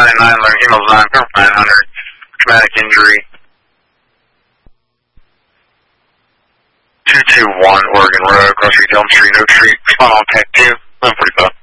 999, learn emails 900, traumatic injury. 221 Oregon Road, Cross Street, Elm Street, Oak Street, respond on tech 2, 1145.